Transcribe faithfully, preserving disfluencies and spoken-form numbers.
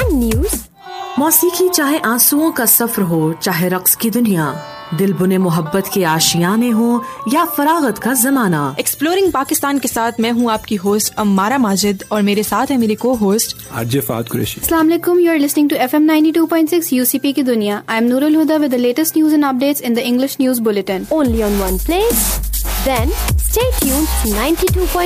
News, मौसीकी चाहे आंसुओं का सफर हो, चाहे रक्स की दुनिया, दिल बुने मोहब्बत के आशियाने हो या फरागत का जमाना। एक्सप्लोरिंग पाकिस्तान के साथ मैं हूँ आपकी होस्ट अम्मारा माजिद और मेरे साथ है मेरी को होस्ट आरजे फात कुरैशी। अस्सलाम वालेकुम, you are listening to F M ninety two point six UCP की दुनिया। I am Nurul Huda with the latest news and updates in the English news bulletin. Only on one place, then stay tuned to ninety two point